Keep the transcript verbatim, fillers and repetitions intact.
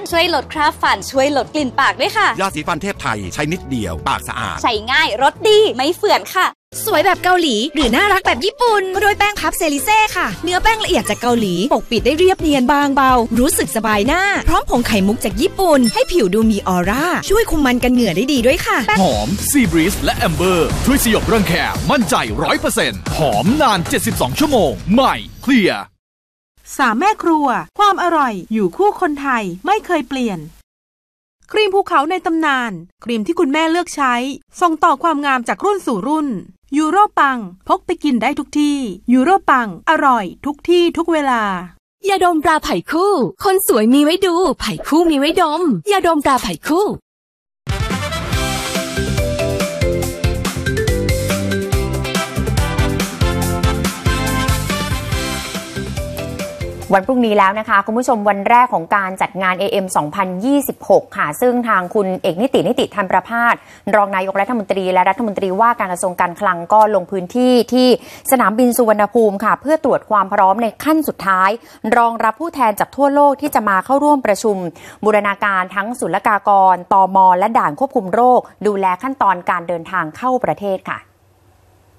ช่วยลดคราบฟันช่วยลดกลิ่นปากด้วยค่ะยาสีฟันเทพไทยใช้นิดเดียวปากสะอาดใช้ง่ายรสดีไม่เฝื่อนค่ะสวยแบบเกาหลีหรือน่ารักแบบญี่ปุ่นก็ด้วยแป้งพับเซริเซ่ค่ะเนื้อแป้งละเอียดจากเกาหลีปกปิดได้เรียบเนียนบางเบารู้สึกสบายหน้าพร้อมผงไข่มุกจากญี่ปุ่นให้ผิวดูมีออร่าช่วยคุมมันกันเหงื่อได้ดีด้วยค่ะหอมซีบริสและแอมเบอร์ช่วยสยบรังแคมั่นใจ ร้อยเปอร์เซ็นต์ หอมนานเจ็ดสิบสองชั่วโมงใหม่เคลียร์สามแม่ครัวความอร่อยอยู่คู่คนไทยไม่เคยเปลี่ยนครีมภูเขาในตำนานครีมที่คุณแม่เลือกใช้ส่งต่อความงามจากรุ่นสู่รุ่นยูโรปังพกไปกินได้ทุกที่ยูโรปังอร่อยทุกที่ทุกเวลายาดมตราไผ่คู่คนสวยมีไว้ดูไผ่คู่มีไว้ดมยาดมตราไผ่คู่วันพรุ่งนี้แล้วนะคะคุณผู้ชมวันแรกของการจัดงาน เอ เอ็ม สองพันยี่สิบหก ค่ะซึ่งทางคุณเอกนิตินิติธรรมประภาสรองนายกรัฐมนตรีและรัฐมนตรีว่าการกระทรวงการคลังก็ลงพื้นที่ที่สนามบินสุวรรณภูมิค่ะเพื่อตรวจความพร้อมในขั้นสุดท้ายรองรับผู้แทนจากทั่วโลกที่จะมาเข้าร่วมประชุมบูรณาการทั้งศุลกากรตม.และด่านควบคุมโรคดูแลขั้นตอนการเดินทางเข้าประเทศค่ะ